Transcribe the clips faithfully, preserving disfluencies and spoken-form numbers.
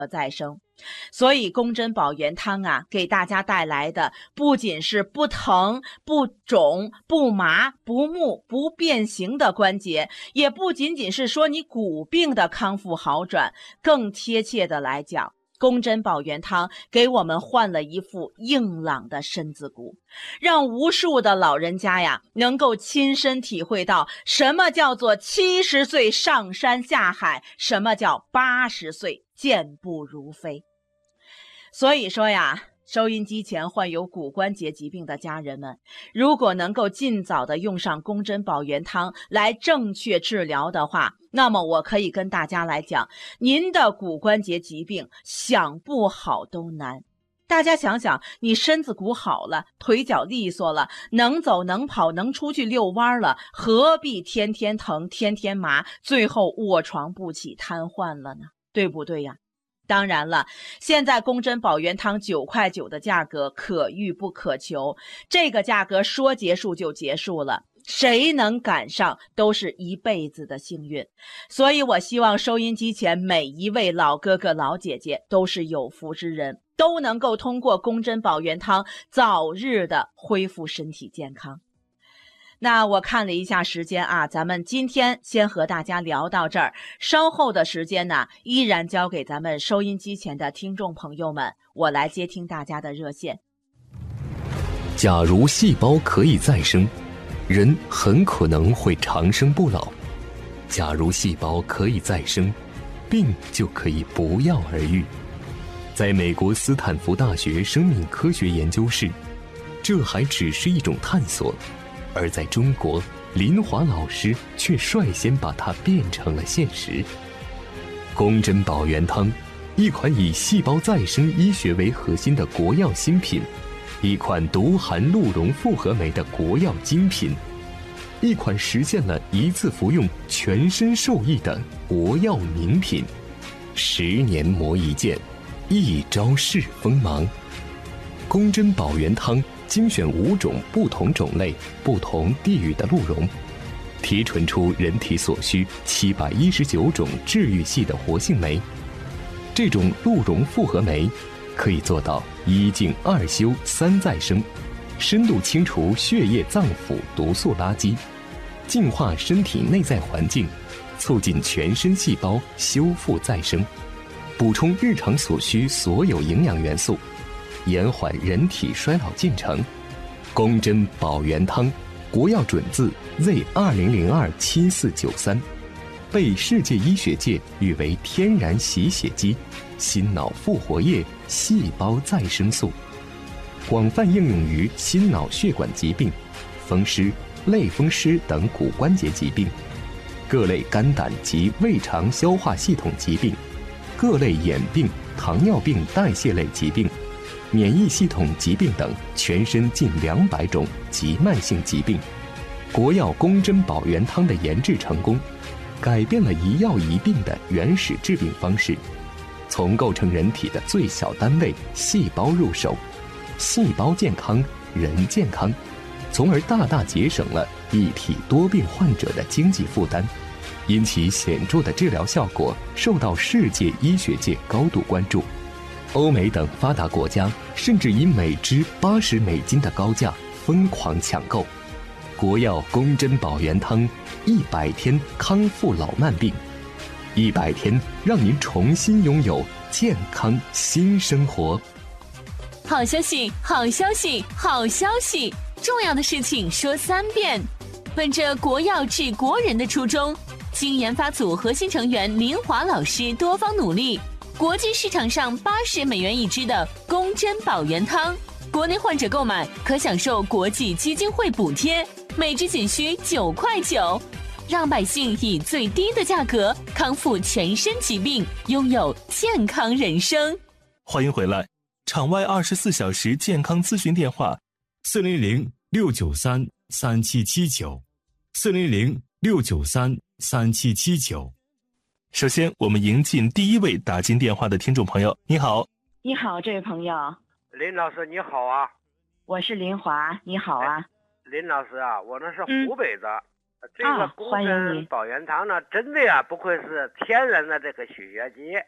再生。所以宫珍保元汤啊，给大家带来的不仅是不疼、不肿、不麻、不木、不变形的关节，也不仅仅是说你骨病的康复好转，更贴切的来讲，宫珍保元汤给我们换了一副硬朗的身子骨，让无数的老人家呀能够亲身体会到什么叫做七十岁上山下海，什么叫八十岁健步如飞。所以说呀，收音机前患有骨关节疾病的家人们，如果能够尽早的用上宫珍保元汤来正确治疗的话，那么我可以跟大家来讲，您的骨关节疾病想不好都难。大家想想，你身子骨好了，腿脚利索了，能走能跑，能出去遛弯了，何必天天疼天天麻，最后卧床不起瘫痪了呢？对不对呀？当然了，现在宫珍保元汤九块九的价格可遇不可求，这个价格说结束就结束了，谁能赶上都是一辈子的幸运。所以我希望收音机前每一位老哥哥老姐姐都是有福之人，都能够通过宫珍保元汤早日的恢复身体健康。那我看了一下时间啊，咱们今天先和大家聊到这儿，稍后的时间呢，依然交给咱们收音机前的听众朋友们，我来接听大家的热线。 假如细胞可以再生，人很可能会长生不老；假如细胞可以再生，病就可以不药而愈。在美国斯坦福大学生命科学研究室，这还只是一种探索。而在中国，林华老师却率先把它变成了现实。宫珍保元汤，一款以细胞再生医学为核心的国药新品，一款独含鹿茸复合酶的国药精品，一款实现了一次服用全身受益的国药名品。十年磨一剑，一朝试锋芒。宫珍保元汤精选五种不同种类、不同地域的鹿茸，提纯出人体所需七百一十九种治愈系的活性酶。这种鹿茸复合酶可以做到一净二修三再生，深度清除血液脏腑毒素垃圾，净化身体内在环境，促进全身细胞修复再生，补充日常所需所有营养元素，延缓人体衰老进程。宫珍保元汤，国药准字 Z 二零零二七四九三，被世界医学界誉为天然洗血机、心脑复活液、细胞再生素，广泛应用于心脑血管疾病、风湿、类风湿等骨关节疾病，各类肝胆及胃肠消化系统疾病，各类眼病、糖尿病代谢类疾病，免疫系统疾病等全身近两百种急慢性疾病。国药宫珍保元汤的研制成功，改变了一药一病的原始治病方式，从构成人体的最小单位细胞入手，细胞健康，人健康，从而大大节省了一体多病患者的经济负担，因其显著的治疗效果受到世界医学界高度关注。欧美等发达国家甚至以每支八十美金的高价疯狂抢购。国药宫珍保元汤，一百天康复老慢病，一百天让您重新拥有健康新生活。 好消息，好消息，好消息！重要的事情说三遍。本着国药治国人的初衷，经研发组核心成员林华老师多方努力，国际市场上八十美元一支的宫珍保元汤，国内患者购买可享受国际基金会补贴，每支仅需九块九，让百姓以最低的价格康复全身疾病，拥有健康人生。 欢迎回来，场外二十四小时健康咨询电话：四零零六九三三七七九，四零零六九三三七七九。首先，我们迎进第一位打进电话的听众朋友。你好， 你好，这位朋友。 林老师你好啊。 我是林华，你好啊。 林老师啊，我那是湖北的。嗯、这个宫珍保元汤呢，真的呀，不愧是天然的这个血液机。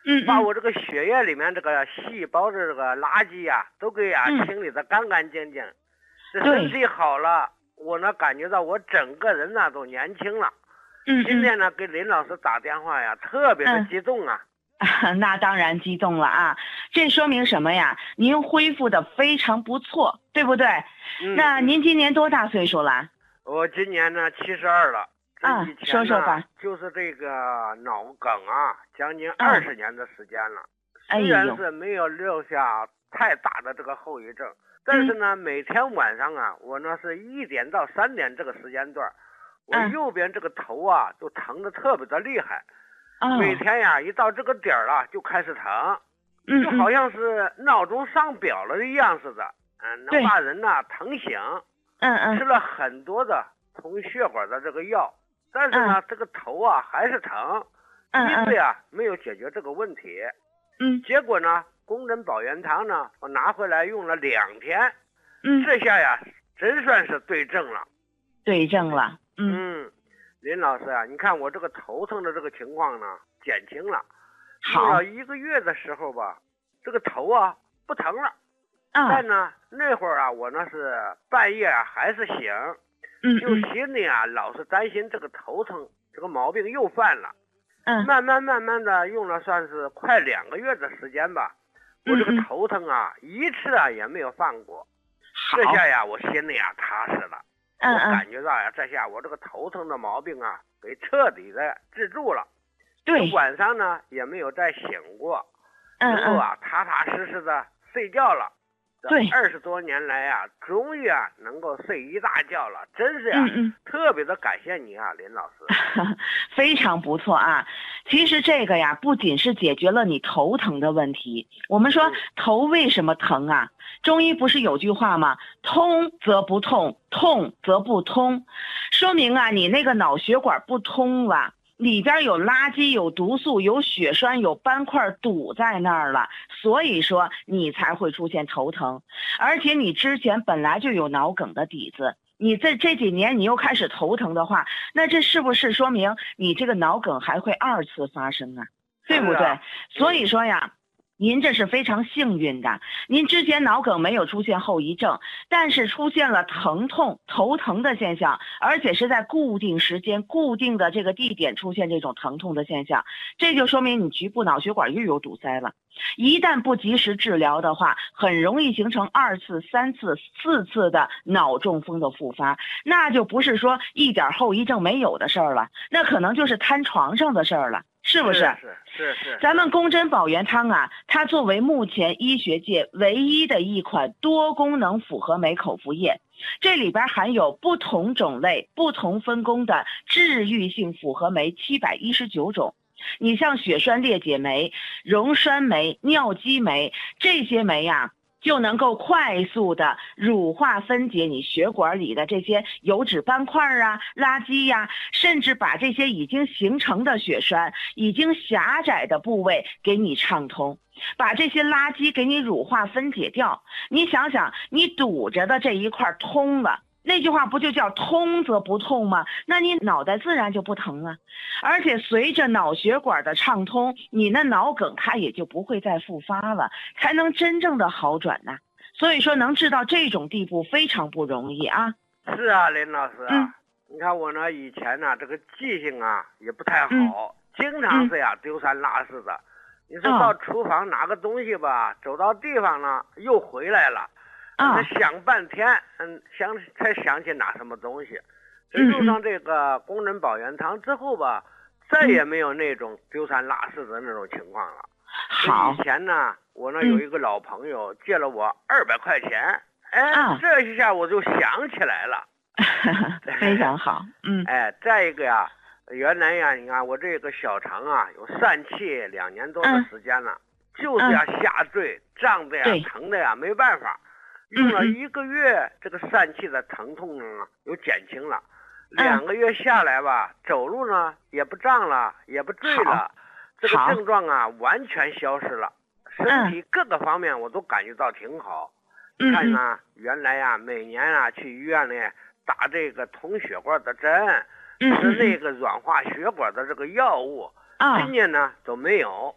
嗯， 把我这个血液里面这个细胞的这个垃圾呀、啊，都给呀、啊嗯、 清理的干干净净。这对身体好了，我呢感觉到我整个人呢都年轻了。 嗯， 今天呢给林老师打电话呀，特别的激动啊。 嗯、那当然激动了啊！这说明什么呀？您恢复的非常不错，对不对？ 嗯。 那您今年多大岁数了？ 我今年呢七十二了。 啊，说说吧。 就是这个脑梗啊，将近二十年的时间了。 哎呦。 虽然是没有留下太大的这个后遗症，但是呢， 嗯、 每天晚上啊，我呢是一点到三点这个时间段，我右边这个头啊就疼得特别的厉害。 哦。 每天呀，一到这个点儿了就开始疼， 嗯， 就好像是闹钟上表了一样似的，嗯，能把人呢疼醒。 嗯嗯。 吃了很多的通血管的这个药。但是呢、嗯，这个头啊还是疼， 嗯、 一直呀没有解决这个问题。 嗯， 结果呢，工针保元汤呢，我拿回来用了两天， 嗯， 这下呀真算是对症了。 对症了， 嗯。嗯，林老师啊，你看我这个头疼的这个情况呢，减轻了。 好。 用了一个月的时候吧，这个头啊不疼了。 啊。 但呢，那会儿啊，我呢是半夜啊还是醒。 嗯， 就心里啊，老是担心这个头疼，这个毛病又犯了。 嗯， 慢慢慢慢的用了，算是快两个月的时间吧。我这个头疼啊， 嗯、 一次啊也没有犯过。 这下呀，我心里啊踏实了。 嗯我感觉到呀，这下我这个头疼的毛病啊，给彻底的治住了。 对。 晚上呢也没有再醒过。 嗯能够啊踏踏实实的睡觉了。 对， 二十多年来啊，终于啊能够睡一大觉了，真是呀、啊， 嗯嗯， 特别的感谢你啊，林老师， 非常不错啊。其实这个呀，不仅是解决了你头疼的问题。我们说头为什么疼啊？中医不是有句话吗？通则不痛，痛则不通，说明啊，你那个脑血管不通了。里边有垃圾，有毒素，有血栓，有斑块堵在那儿了，所以说你才会出现头疼。而且你之前本来就有脑梗的底子，你这这几年你又开始头疼的话，那这是不是说明你这个脑梗还会二次发生啊？对不对？所以说呀，您这是非常幸运的，您之前脑梗没有出现后遗症，但是出现了疼痛、头疼的现象，而且是在固定时间、固定的这个地点出现这种疼痛的现象，这就说明你局部脑血管又有堵塞了。一旦不及时治疗的话，很容易形成二次、三次、四次的脑中风的复发，那就不是说一点后遗症没有的事儿了，那可能就是瘫床上的事儿了。是不是？ 是是是。 咱们宫针保元汤啊，它作为目前医学界唯一的一款多功能复合酶口服液，这里边含有不同种类、不同分工的治愈性复合酶七百一十九种。你像血栓裂解酶、溶栓酶、尿激酶这些酶呀、啊。就能够快速的乳化分解你血管里的这些油脂斑块啊、垃圾呀、啊，甚至把这些已经形成的血栓、已经狭窄的部位给你畅通，把这些垃圾给你乳化分解掉。你想想，你堵着的这一块通了。那句话不就叫通则不痛吗？那你脑袋自然就不疼了，而且随着脑血管的畅通，你那脑梗它也就不会再复发了，才能真正的好转呐、啊。所以说能治到这种地步非常不容易啊。 是啊，林老师啊， 嗯、 你看我呢以前呢这个记性啊也不太好， 嗯、 经常是呀、嗯、丢三落四的。你说到厨房拿个东西吧，哦、走到地方了又回来了。 啊、 嗯，想半天，嗯，想才想起拿什么东西。嗯，用上这个宫针保元汤之后吧，嗯、再也没有那种丢三落四的那种情况了。 好， 以前呢，我呢有一个老朋友借了我二百块钱，哎， 啊、 这一下我就想起来了。 非常好，嗯， 哎，再一个呀，原来呀，你看我这个小肠啊有疝气两年多的时间了，嗯、就是呀下坠，胀的呀，疼的呀，没办法。用了一个月，这个疝气的疼痛呢有减轻了，两个月下来吧，走路呢也不胀了，也不坠了，这个症状啊完全消失了，身体各个方面我都感觉到挺好。你看呢，原来呀每年啊去医院里打这个通血管的针，吃那个软化血管的这个药物，今年呢都没有。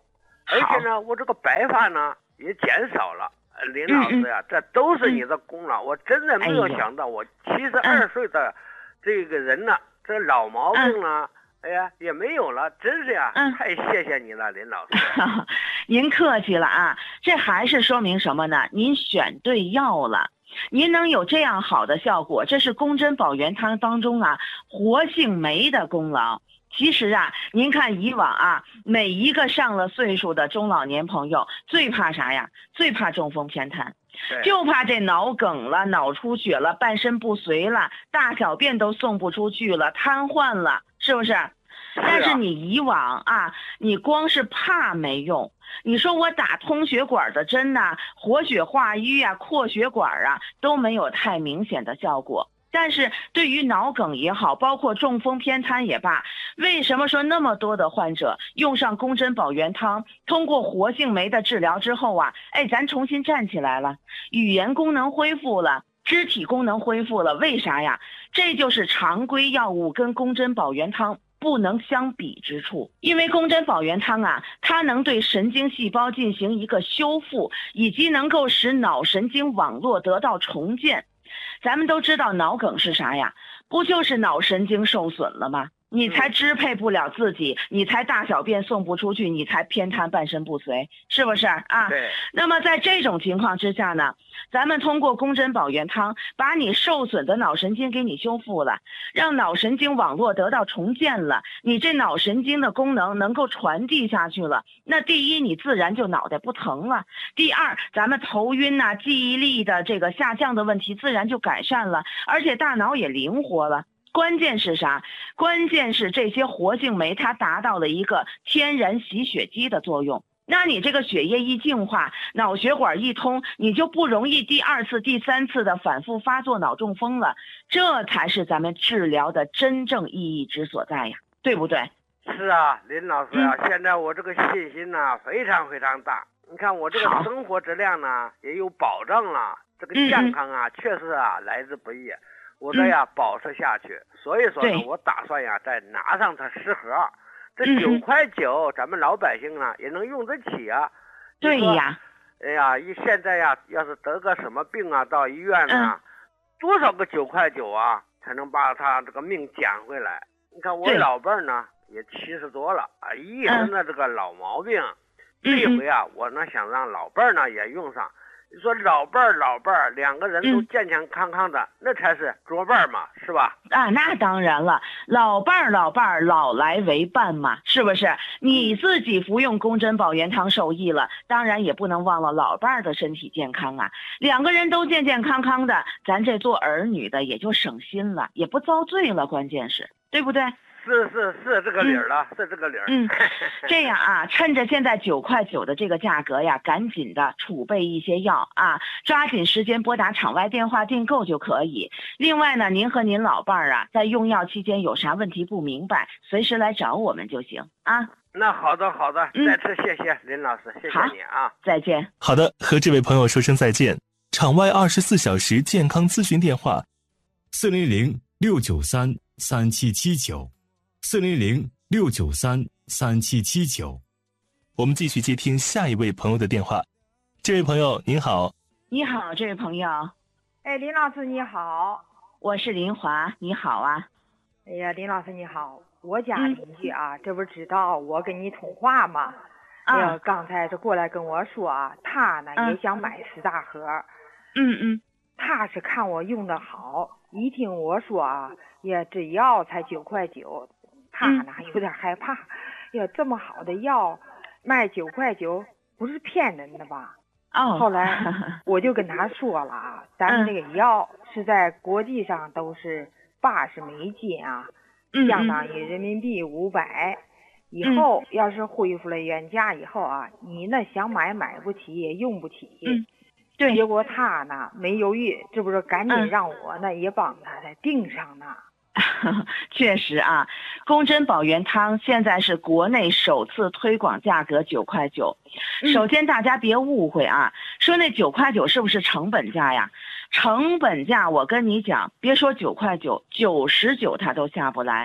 而且呢，我这个白发呢也减少了。林老师呀、啊嗯嗯，这都是你的功劳、嗯。我真的没有想到，我七十二岁的这个人呢，嗯、这老毛病呢。嗯哎呀，也没有了，真是呀、嗯，太谢谢你了，林老师。 您客气了啊，这还是说明什么呢？您选对药了，您能有这样好的效果，这是宫针保元汤当中啊活性酶的功劳。其实啊，您看以往啊，每一个上了岁数的中老年朋友，最怕啥呀？最怕中风偏瘫。就怕这脑梗了，脑出血了，半身不遂了，大小便都送不出去了，瘫痪了，是不是？但是你以往啊，你光是怕没用。你说我打通血管的针呐、啊，活血化瘀啊，扩血管啊，都没有太明显的效果。但是对于脑梗也好，包括中风偏瘫也罢，为什么说那么多的患者用上宫针保元汤，通过活性酶的治疗之后啊，哎，咱重新站起来了，语言功能恢复了，肢体功能恢复了，为啥呀？这就是常规药物跟宫针保元汤不能相比之处。因为宫针保元汤啊，它能对神经细胞进行一个修复，以及能够使脑神经网络得到重建。咱们都知道脑梗是啥呀？不就是脑神经受损了吗？你才支配不了自己，你才大小便送不出去，你才偏瘫半身不遂，是不是啊？ 对。 那么在这种情况之下呢，咱们通过宫针保元汤，把你受损的脑神经给你修复了，让脑神经网络得到重建了，你这脑神经的功能能够传递下去了。那第一，你自然就脑袋不疼了；第二，咱们头晕呐、啊、记忆力的这个下降的问题自然就改善了，而且大脑也灵活了。关键是啥？关键是这些活性酶它达到了一个天然洗血机的作用。那你这个血液一净化，脑血管一通，你就不容易第二次、第三次的反复发作脑中风了。这才是咱们治疗的真正意义之所在呀，对不对？ 是啊，林老师啊，嗯、现在我这个信心呢、啊、非常非常大。你看我这个生活质量呢也有保证了，这个健康啊、嗯、确实啊来之不易。我这呀、嗯、保持下去，所以说呢，我打算呀再拿上它十盒，这九块九，咱们老百姓呢也能用得起啊。 对呀。 哎呀，一现在呀，要是得个什么病啊，到医院呢，嗯、多少个九块九啊，才能把他这个命捡回来？你看我老伴儿呢也七十多了啊，一身的这个老毛病，嗯、这回啊，我呢想让老伴儿呢也用上。你说老伴儿老伴儿两个人都健健康康的、嗯、那才是作伴嘛，是吧？ 啊，那当然了，老伴儿老伴儿老来为伴嘛，是不是？你自己服用宫针保元汤受益了，当然也不能忘了老伴儿的身体健康啊。两个人都健健康康的，咱这做儿女的也就省心了，也不遭罪了，关键是对不对？ 是是是这个理儿了、嗯，是这个理儿。 嗯，这样啊，趁着现在九块九的这个价格呀，赶紧的储备一些药啊，抓紧时间拨打场外电话订购就可以。另外呢，您和您老伴儿啊，在用药期间有啥问题不明白，随时来找我们就行啊。 那好的好的，再次谢谢林老师，谢谢你啊， 再见。 好的，和这位朋友说声再见。场外二十四小时健康咨询电话：四零零六九三三七七九。四零零六九三三七七九，我们继续接听下一位朋友的电话。这位朋友您好。 你好，这位朋友。 哎，林老师你好。 我是林华，你好啊。 哎呀，林老师你好，我家邻居啊、嗯、这不知道我跟你通话吗？哎呀、嗯，刚才是过来跟我说啊，他呢、嗯、也想买四大盒。 嗯嗯。 他是看我用的好，一听我说啊，呀这药才九块九。他呢有点害怕，呀，这么好的药卖九块九，不是骗人的吧？ 哦。 后来我就跟他说了啊，咱们这个药是在国际上都是八十美金啊， 嗯、 相当于人民币五百。以后要是恢复了原价以后啊，你呢想买买不起也用不起。 嗯。对。 结果他呢没犹豫，这不是赶紧让我呢、嗯、也帮他再订上呢。 确实啊，宫针保元汤现在是国内首次推广，价格九块九。首先大家别误会啊，说那九块九是不是成本价呀？成本价我跟你讲，别说九块九，九十九它都下不来。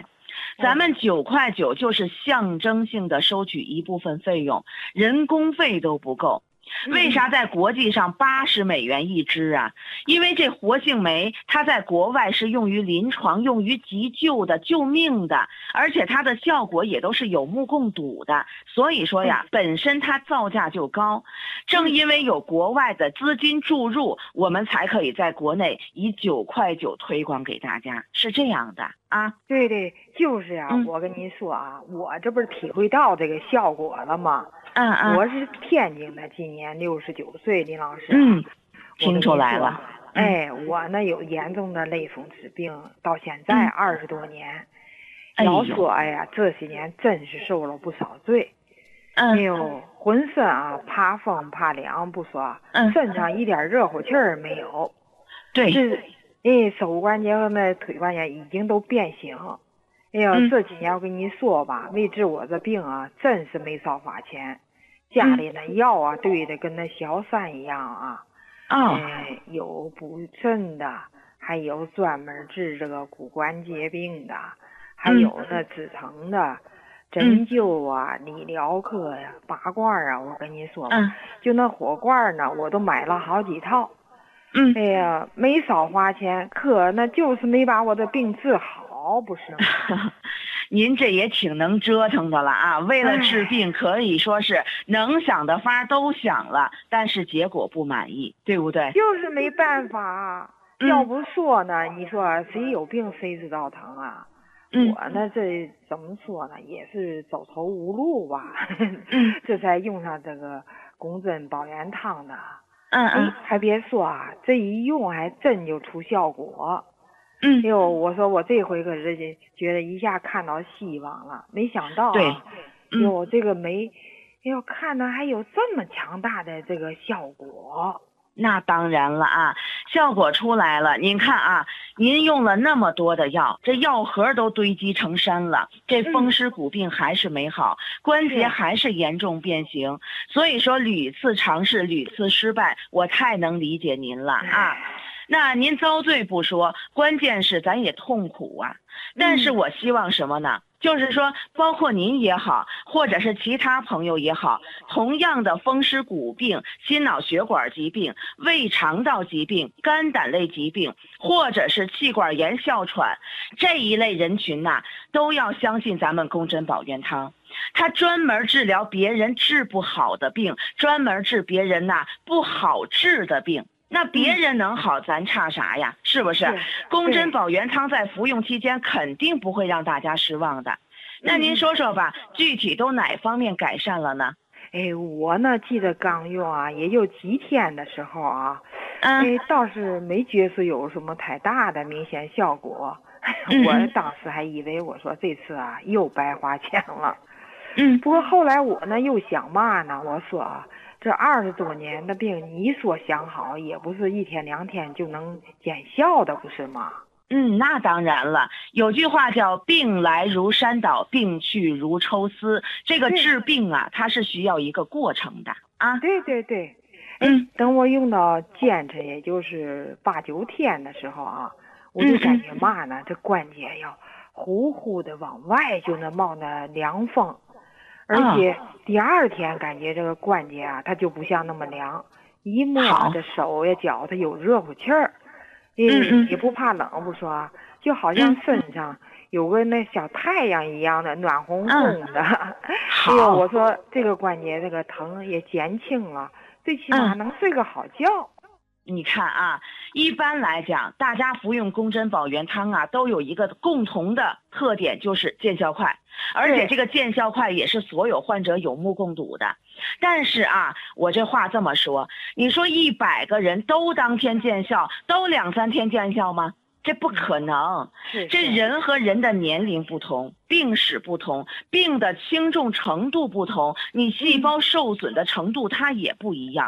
咱们九块九就是象征性的收取一部分费用，人工费都不够。为啥在国际上八十美元一支啊？因为这活性酶它在国外是用于临床、用于急救的、救命的，而且它的效果也都是有目共睹的。所以说呀，本身它造价就高。正因为有国外的资金注入，我们才可以在国内以九块九推广给大家，是这样的啊。 对对，就是呀、啊嗯，我跟您说啊，我这不是体会到这个效果了吗？ 嗯嗯， 我是天津的，今年六十九岁，林老师。 嗯，听出来了。 哎，我呢有严重的类风湿病，到现在二十多年。 嗯、 要说哎呀，这些年真是受了不少罪。 嗯， 哎呦，浑身啊怕风怕凉不说， 嗯， 身上一点热乎气儿没有。 对。 是，哎，手关节和那腿关节已经都变形。哎呀， 嗯、 这几年我跟你说吧，为治我这病啊，真是没少花钱。家里那药啊，堆的跟那小山一样啊。 啊、哦。 哎，有补肾的，还有专门治这个骨关节病的，还有那止疼的， 嗯、 针灸啊、理疗科呀、拔罐啊。我跟你说吧， 嗯、 就那火罐呢，我都买了好几套。 嗯。 哎呀，没少花钱，可那就是没把我的病治好。不是吗？ 您这也挺能折腾的了啊！为了治病，可以说是能想的法都想了，但是结果不满意，对不对？ 就是没办法。 嗯、 要不说呢，你说谁有病谁知道疼啊？ 嗯、 我呢，这怎么说呢，也是走投无路吧。 嗯、 这才用上这个公针保元汤的。 嗯嗯， 还别说啊，这一用还真就出效果。 嗯， 哎呦，我说我这回可是觉得一下看到希望了，没想到啊， 对， 嗯、哟，这个酶，哎呦，看到还有这么强大的这个效果。 那当然了啊，效果出来了。您看啊，您用了那么多的药，这药盒都堆积成山了，这风湿骨病还是没好，嗯、关节还是严重变形。所以说屡次尝试，屡次失败，我太能理解您了啊。那您遭罪不说，关键是咱也痛苦啊。但是我希望什么呢？嗯、就是说，包括您也好，或者是其他朋友也好，同样的风湿骨病、心脑血管疾病、胃肠道疾病、肝胆类疾病，或者是气管炎、哮喘这一类人群呐、啊，都要相信咱们公针保元汤。它专门治疗别人治不好的病，专门治别人呐、啊、不好治的病。那别人能好，咱差啥呀？是不是？公针保元汤在服用期间肯定不会让大家失望的。那您说说吧，嗯、具体都哪方面改善了呢？ 哎，我呢记得刚用啊，也就几天的时候啊， 嗯、 哎，倒是没觉出有什么太大的明显效果。 嗯、 我当时还以为我说这次啊又白花钱了。 嗯， 不过后来我呢又想嘛呢，我说啊。这二十多年的病，你说想好也不是一天两天就能见效的，不是吗？ 嗯，那当然了。有句话叫“病来如山倒，病去如抽丝”。这个治病啊，它是需要一个过程的啊。 对对对， 嗯， 等我用到坚持，也就是八九天的时候啊，我就感觉嘛呢，嗯、这关节要呼呼的往外就能冒那凉风。而且第二天感觉这个关节啊，它就不像那么凉，一摸这手呀脚，它有热乎气儿， 嗯也不怕冷，不说，就好像身上有个那小太阳一样的暖烘烘的。 嗯、 哎呦，我说这个关节这个疼也减轻了，最起码能睡个好觉。 嗯你看啊，一般来讲，大家服用公针保元汤啊，都有一个共同的特点，就是见效快，而且这个见效快也是所有患者有目共睹的。但是啊，我这话这么说，你说一百个人都当天见效，都两三天见效吗？这不可能。 是是这人和人的年龄不同，病史不同，病的轻重程度不同，你细胞受损的程度它也不一样。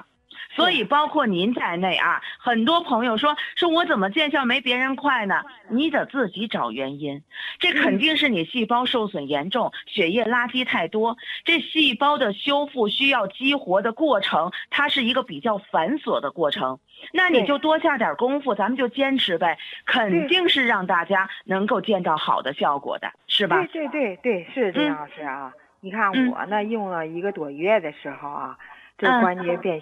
所以包括您在内啊，很多朋友说说我怎么见效没别人快呢？你得自己找原因，这肯定是你细胞受损严重，血液垃圾太多，这细胞的修复需要激活的过程，它是一个比较繁琐的过程。那你就多下点功夫，咱们就坚持呗，肯定是让大家能够见到好的效果的，是吧？ 对对对对，是这样是啊。你看我呢，用了一个多月的时候啊，这关节变